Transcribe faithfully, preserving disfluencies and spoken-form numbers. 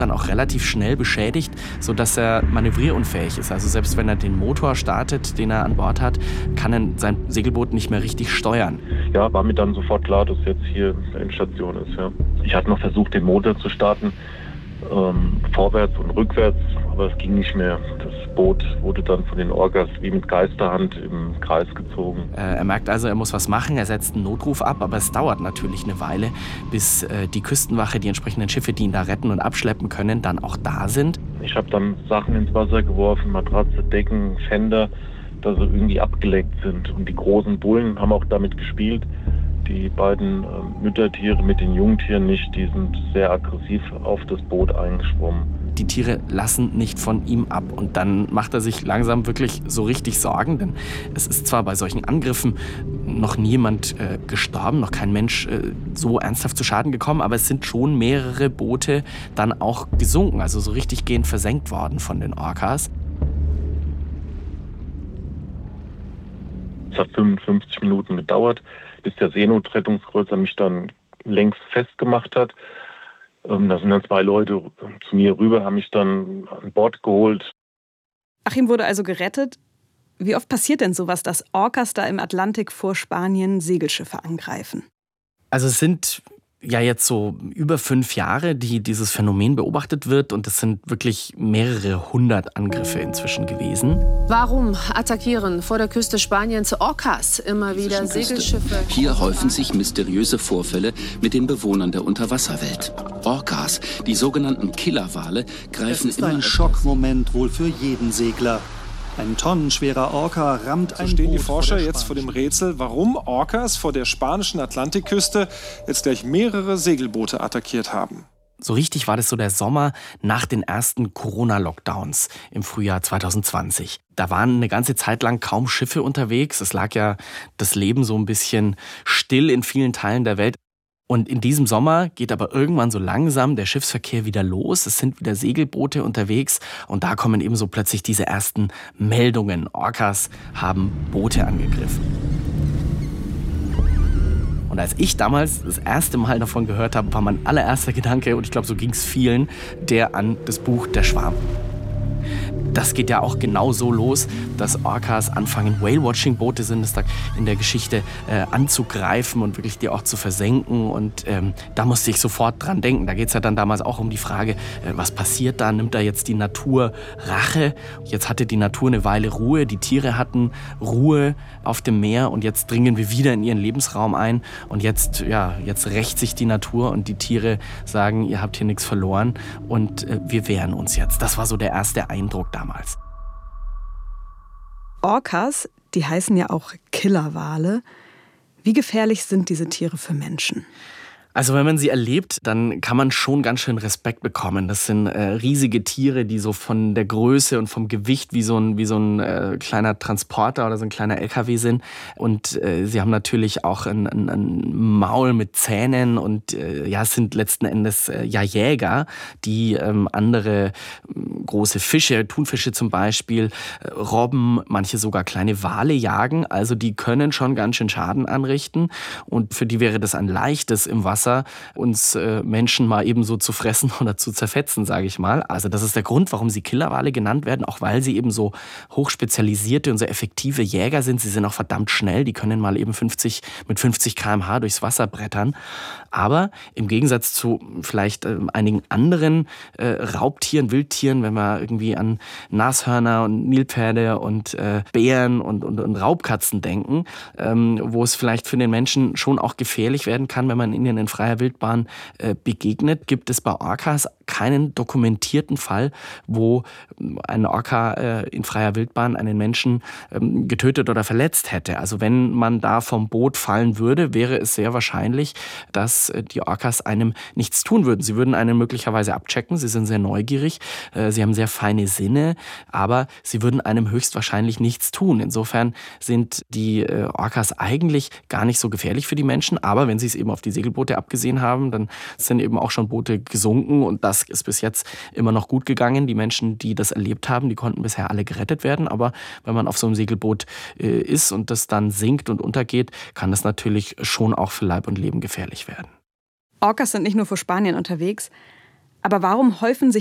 dann auch relativ schnell beschädigt, sodass er manövrierunfähig ist. Also selbst wenn er den Motor startet, den er an Bord hat, kann er sein Segelboot nicht mehr richtig steuern. Ja, war mir dann sofort klar, dass jetzt hier eine Endstation ist. Ja. Ich hatte noch versucht, den Motor zu starten, ähm, vorwärts und rückwärts, aber es ging nicht mehr. Das Boot wurde dann von den Orcas wie mit Geisterhand im Kreis gezogen. Äh, er merkt also, er muss was machen, er setzt einen Notruf ab, aber es dauert natürlich eine Weile, bis äh, die Küstenwache, die entsprechenden Schiffe, die ihn da retten und abschleppen können, dann auch da sind. Ich habe dann Sachen ins Wasser geworfen, Matratze, Decken, Fender, dass sie irgendwie abgelenkt sind. Und die großen Bullen haben auch damit gespielt. Die beiden äh, Müttertiere mit den Jungtieren nicht, die sind sehr aggressiv auf das Boot eingeschwommen. Die Tiere lassen nicht von ihm ab. Und dann macht er sich langsam wirklich so richtig Sorgen. Denn es ist zwar bei solchen Angriffen noch niemand äh, gestorben, noch kein Mensch äh, so ernsthaft zu Schaden gekommen, aber es sind schon mehrere Boote dann auch gesunken, also so richtig gehend versenkt worden von den Orcas. Es hat fünfundfünfzig Minuten gedauert, bis der Seenotrettungskreuzer mich dann längst festgemacht hat. Ähm, da sind dann zwei Leute zu mir rüber, haben mich dann an Bord geholt. Achim wurde also gerettet. Wie oft passiert denn sowas, dass Orcas da im Atlantik vor Spanien Segelschiffe angreifen? Also es sind ja jetzt so über fünf Jahre, die dieses Phänomen beobachtet wird. Und es sind wirklich mehrere hundert Angriffe inzwischen gewesen. Warum attackieren vor der Küste Spaniens Orcas immer wieder Segelschiffe? Hier häufen sich mysteriöse Vorfälle mit den Bewohnern der Unterwasserwelt. Orcas, die sogenannten Killerwale, greifen immer... Das ist ein Schockmoment wohl für jeden Segler. Ein tonnenschwerer Orca rammt ein So stehen Boot die Forscher vor jetzt vor dem Rätsel, warum Orcas vor der spanischen Atlantikküste jetzt gleich mehrere Segelboote attackiert haben. So richtig war das so der Sommer nach den ersten Corona-Lockdowns im Frühjahr zwanzig zwanzig. Da waren eine ganze Zeit lang kaum Schiffe unterwegs. Es lag ja das Leben so ein bisschen still in vielen Teilen der Welt. Und in diesem Sommer geht aber irgendwann so langsam der Schiffsverkehr wieder los. Es sind wieder Segelboote unterwegs und da kommen eben so plötzlich diese ersten Meldungen. Orcas haben Boote angegriffen. Und als ich damals das erste Mal davon gehört habe, war mein allererster Gedanke, und ich glaube, so ging es vielen, der an das Buch Der Schwarm. Das geht ja auch genau so los, dass Orcas anfangen, Whale-Watching-Boote sind es da in der Geschichte äh, anzugreifen und wirklich die auch zu versenken. Und ähm, da musste ich sofort dran denken. Da geht es ja dann damals auch um die Frage, äh, was passiert da? Nimmt da jetzt die Natur Rache? Jetzt hatte die Natur eine Weile Ruhe, die Tiere hatten Ruhe auf dem Meer und jetzt dringen wir wieder in ihren Lebensraum ein. Und jetzt, ja, jetzt rächt sich die Natur und die Tiere sagen, ihr habt hier nichts verloren und äh, wir wehren uns jetzt. Das war so der erste Eindruck da. Damals. Orcas, die heißen ja auch Killerwale. Wie gefährlich sind diese Tiere für Menschen? Also wenn man sie erlebt, dann kann man schon ganz schön Respekt bekommen. Das sind äh, riesige Tiere, die so von der Größe und vom Gewicht wie so ein, wie so ein äh, kleiner Transporter oder so ein kleiner L K W sind. Und äh, sie haben natürlich auch ein, ein, ein Maul mit Zähnen und äh, ja, es sind letzten Endes äh, ja Jäger, die ähm, andere äh, große Fische, Thunfische zum Beispiel, äh, Robben, manche sogar kleine Wale jagen. Also die können schon ganz schön Schaden anrichten und für die wäre das ein leichtes im Wasser, uns äh, Menschen mal eben so zu fressen oder zu zerfetzen, sage ich mal. Also das ist der Grund, warum sie Killerwale genannt werden, auch weil sie eben so hochspezialisierte und so effektive Jäger sind. Sie sind auch verdammt schnell, die können mal eben fünfzig, mit fünfzig Kilometer pro Stunde durchs Wasser brettern. Aber im Gegensatz zu vielleicht äh, einigen anderen äh, Raubtieren, Wildtieren, wenn wir irgendwie an Nashörner und Nilpferde und äh, Bären und, und, und Raubkatzen denken, ähm, wo es vielleicht für den Menschen schon auch gefährlich werden kann, wenn man ihnen in freier Wildbahn äh, begegnet, gibt es bei Orcas keinen dokumentierten Fall, wo ein Orca äh, in freier Wildbahn einen Menschen ähm, getötet oder verletzt hätte. Also wenn man da vom Boot fallen würde, wäre es sehr wahrscheinlich, dass äh, die Orcas einem nichts tun würden. Sie würden einen möglicherweise abchecken, sie sind sehr neugierig, äh, sie haben sehr feine Sinne, aber sie würden einem höchstwahrscheinlich nichts tun. Insofern sind die äh, Orcas eigentlich gar nicht so gefährlich für die Menschen, aber wenn sie es eben auf die Segelboote abgesehen haben, dann sind eben auch schon Boote gesunken und das ist bis jetzt immer noch gut gegangen. Die Menschen, die das erlebt haben, die konnten bisher alle gerettet werden, aber wenn man auf so einem Segelboot äh, ist und das dann sinkt und untergeht, kann das natürlich schon auch für Leib und Leben gefährlich werden. Orcas sind nicht nur vor Spanien unterwegs. Aber warum häufen sich